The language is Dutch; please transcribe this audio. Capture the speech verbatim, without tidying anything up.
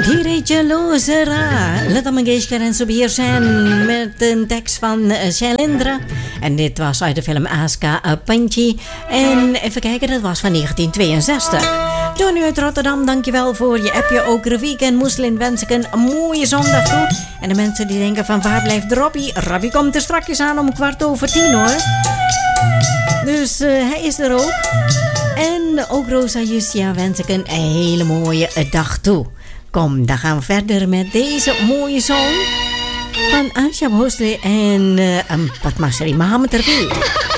Diretje Lozera, Letta Mangeshkar en Subir Sen met een tekst van Shailendra. En dit was uit de film Aska Panchi. En even kijken, dat was van negentien tweeënzestig. Tony uit Rotterdam, dankjewel voor je appje. Ook Raviek en Moeslin wens ik een mooie zondag toe. En de mensen die denken van waar blijft Robbie? Robbie komt er strakjes aan om kwart over tien hoor. Dus uh, hij is er ook. En ook Rosa Justia wens ik een hele mooie dag toe. Kom, dan gaan we verder met deze mooie song van Asha Bhosle en uh, Padmasri Mohammed Rafi.